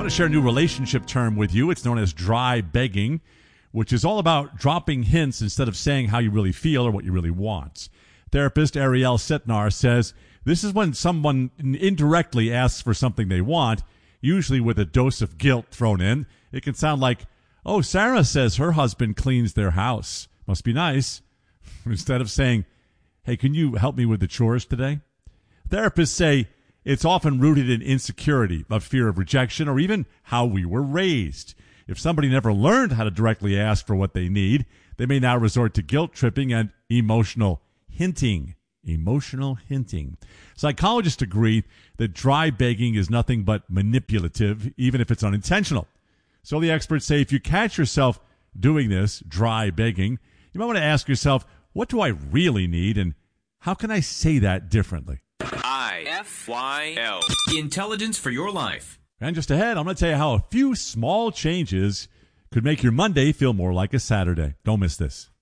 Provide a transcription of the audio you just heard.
want to share a new relationship term with you. It's known as dry begging, which is all about dropping hints instead of saying how you really feel or what you really want. Therapist Ariel Setnar says this is when someone indirectly asks for something they want, usually with a dose of guilt thrown in. It can sound like, oh, Sarah says her husband cleans their house. Must be nice. Instead of saying, hey, can you help me with the chores today? Therapists say it's often rooted in insecurity, a fear of rejection, or even how we were raised. If somebody never learned how to directly ask for what they need, they may now resort to guilt tripping and emotional hinting. Emotional hinting. Psychologists agree that dry begging is nothing but manipulative, even if it's unintentional. So the experts say if you catch yourself doing this, dry begging, you might want to ask yourself, what do I really need, and how can I say that differently? IFYL. Intelligence for your life. And just ahead, I'm going to tell you how a few small changes could make your Monday feel more like a Saturday. Don't miss this.